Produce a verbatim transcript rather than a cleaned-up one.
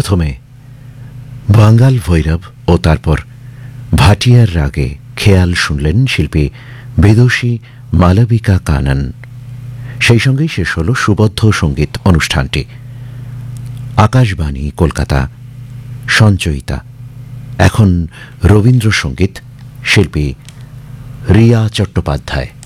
প্রথমে বাঙ্গাল ভৈরব ও তারপর ভাটিয়ার রাগে খেয়াল শুনলেন শিল্পী বেদোসী মালবিকা কানন। সেই সঙ্গেই শেষ হল সুবদ্ধ সঙ্গীত অনুষ্ঠানটি। আকাশবাণী কলকাতা, সঞ্চয়িতা। এখন রবীন্দ্রসঙ্গীত, শিল্পী রিয়া চট্টোপাধ্যায়।